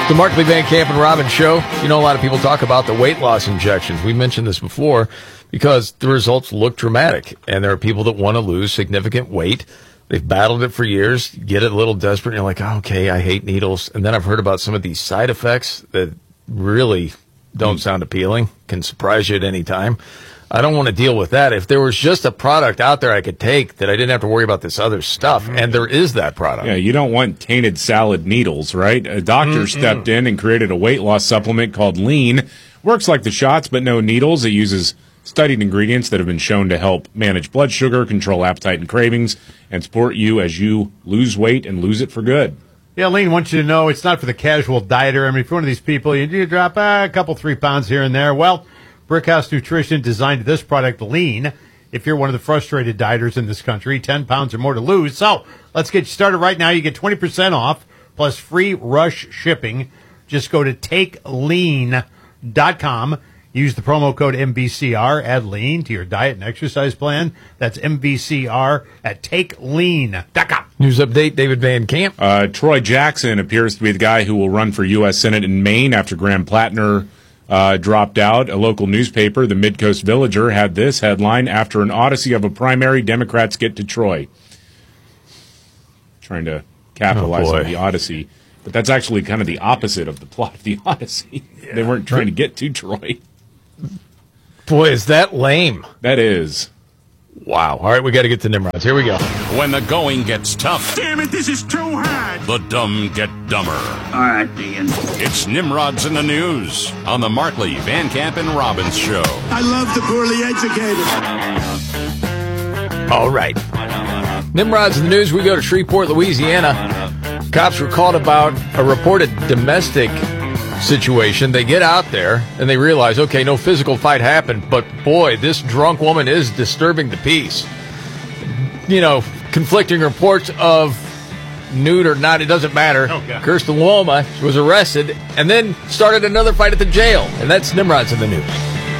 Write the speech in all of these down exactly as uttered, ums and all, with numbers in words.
The Markley, Van Camp, and Robbins Show. You know, a lot of people talk about the weight loss injections. We mentioned this before because the results look dramatic, and there are people that want to lose significant weight. They've battled it for years, get it a little desperate, and you're like, oh, okay, I hate needles. And then I've heard about some of these side effects that really don't mm. sound appealing, can surprise you at any time. I don't want to deal with that. If there was just a product out there I could take that I didn't have to worry about this other stuff, and there is that product. Yeah, you don't want tainted salad needles, right? A doctor Mm-mm. stepped in and created a weight loss supplement called Lean. Works like the shots, but no needles. It uses studied ingredients that have been shown to help manage blood sugar, control appetite and cravings, and support you as you lose weight and lose it for good. Yeah, Lean wants you to know it's not for the casual dieter. I mean, if you're one of these people, you, you drop uh, a couple, three pounds here and there. Well, Brickhouse Nutrition designed this product, Lean, if you're one of the frustrated dieters in this country, ten pounds or more to lose. So let's get you started right now. You get twenty percent off plus free rush shipping. Just go to take lean dot com. Use the promo code M V C R. Add Lean to your diet and exercise plan. That's M V C R at take lean dot com. News update, David Van Camp. Uh, Troy Jackson appears to be the guy who will run for U S Senate in Maine after Graham Plattner Uh, dropped out. A local newspaper, the Midcoast Villager, had this headline: after an odyssey of a primary, Democrats get to Troy. Trying to capitalize oh on the odyssey. But that's actually kind of the opposite of the plot of the Odyssey. Yeah. They weren't trying to get to Troy. Boy, is that lame. That is. Wow. All right, we got to get to Nimrods. Here we go. When the going gets tough. Damn it, this is too hard. The dumb get dumber. All right, Ian. It's Nimrods in the News on the Markley, Van Camp, and Robbins Show. I love the poorly educated. All right. Nimrods in the News, we go to Shreveport, Louisiana. Cops were called about a reported domestic situation. They get out there and they realize, okay, no physical fight happened, but boy, this drunk woman is disturbing the peace. You know, conflicting reports of nude or not, it doesn't matter. Okay. Kirsten Loma was arrested and then started another fight at the jail. And that's Nimrods in the News.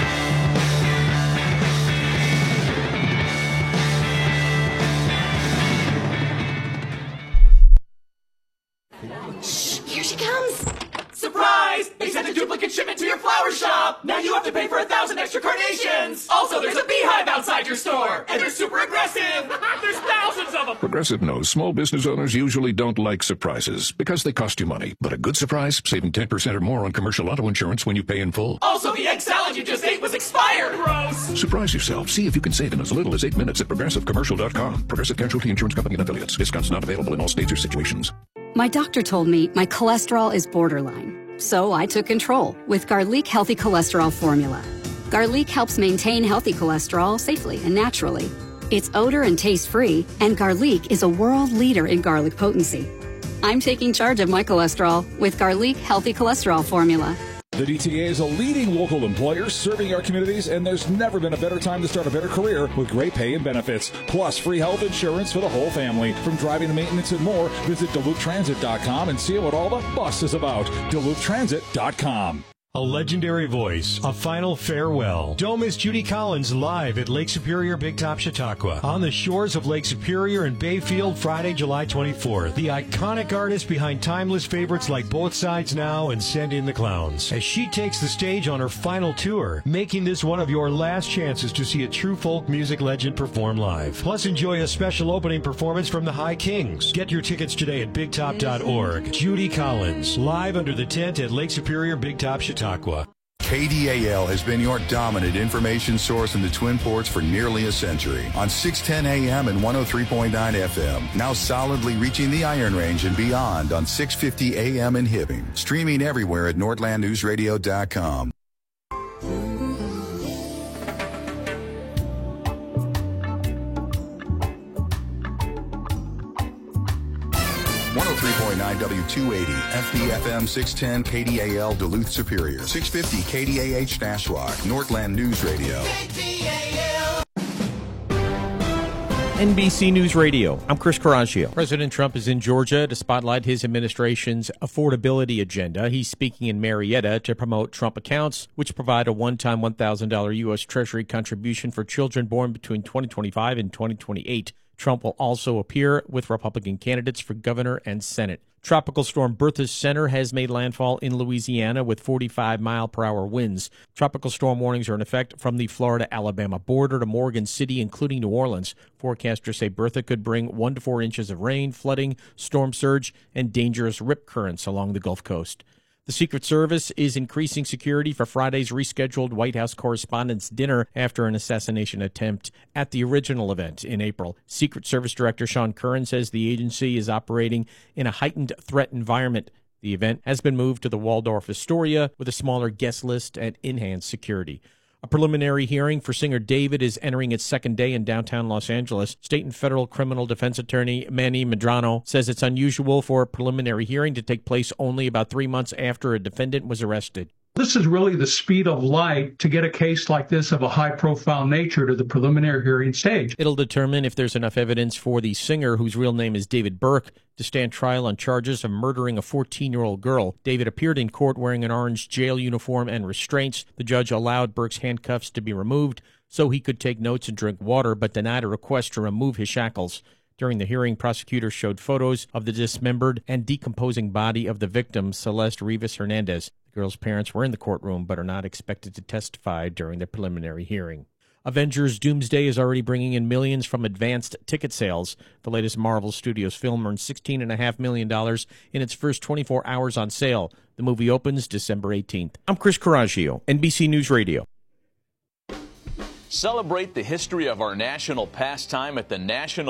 Here she comes. Surprise! They sent a duplicate shipment to your flower shop! Now you have to pay for a thousand extra carnations! Also, there's a beehive outside your store! And they're super aggressive! There's thousands of them! Progressive knows small business owners usually don't like surprises because they cost you money. But a good surprise, saving ten percent or more on commercial auto insurance when you pay in full. Also, the egg salad you just ate was expired! Gross! Surprise yourself. See if you can save in as little as eight minutes at progressive commercial dot com. Progressive Casualty Insurance Company and affiliates. Discounts not available in all states or situations. My doctor told me my cholesterol is borderline, so I took control with Garlic Healthy Cholesterol Formula. Garlic helps maintain healthy cholesterol safely and naturally. It's odor and taste-free, and Garlic is a world leader in garlic potency. I'm taking charge of my cholesterol with Garlic Healthy Cholesterol Formula. The D T A is a leading local employer serving our communities, and there's never been a better time to start a better career with great pay and benefits, plus free health insurance for the whole family. From driving to maintenance and more, visit Duluth Transit dot com and see what all the fuss is about. Duluth Transit dot com. A legendary voice, a final farewell. Don't miss Judy Collins live at Lake Superior Big Top Chautauqua on the shores of Lake Superior and Bayfield Friday, July twenty-fourth. The iconic artist behind timeless favorites like Both Sides Now and Send in the Clowns, as she takes the stage on her final tour, making this one of your last chances to see a true folk music legend perform live. Plus, enjoy a special opening performance from the High Kings. Get your tickets today at big top dot org. Judy Collins, live under the tent at Lake Superior Big Top Chautauqua. K D A L has been your dominant information source in the Twin Ports for nearly a century. On six ten A M and one oh three point nine F M. Now solidly reaching the Iron Range and beyond on six fifty A M in Hibbing. Streaming everywhere at Northland News Radio dot com. one oh three point nine W two eighty, F B F M six ten, K D A L Duluth Superior, six fifty K D A H Nashwauk, Northland News Radio. N B C News Radio. I'm Chris Caraccio. President Trump is in Georgia to spotlight his administration's affordability agenda. He's speaking in Marietta to promote Trump Accounts, which provide a one-time one thousand dollars U S. Treasury contribution for children born between twenty twenty-five and twenty twenty-eight. Trump will also appear with Republican candidates for governor and Senate. Tropical storm Bertha's center has made landfall in Louisiana with forty-five mile per hour winds. Tropical storm warnings are in effect from the Florida-Alabama border to Morgan City, including New Orleans. Forecasters say Bertha could bring one to four inches of rain, flooding, storm surge, and dangerous rip currents along the Gulf Coast. The Secret Service is increasing security for Friday's rescheduled White House Correspondents' Dinner after an assassination attempt at the original event in April. Secret Service Director Sean Curran says the agency is operating in a heightened threat environment. The event has been moved to the Waldorf Astoria with a smaller guest list and enhanced security. A preliminary hearing for singer David is entering its second day in downtown Los Angeles. State and federal criminal defense attorney Manny Medrano says it's unusual for a preliminary hearing to take place only about three months after a defendant was arrested. This is really the speed of light to get a case like this of a high-profile nature to the preliminary hearing stage. It'll determine if there's enough evidence for the singer, whose real name is David Burke, to stand trial on charges of murdering a fourteen-year-old girl. David appeared in court wearing an orange jail uniform and restraints. The judge allowed Burke's handcuffs to be removed so he could take notes and drink water, but denied a request to remove his shackles. During the hearing, prosecutors showed photos of the dismembered and decomposing body of the victim, Celeste Rivas Hernandez. The girl's parents were in the courtroom but are not expected to testify during the preliminary hearing. Avengers Doomsday is already bringing in millions from advanced ticket sales. The latest Marvel Studios film earned sixteen point five million dollars in its first twenty-four hours on sale. The movie opens December eighteenth. I'm Chris Coraggio, N B C News Radio. Celebrate the history of our national pastime at the National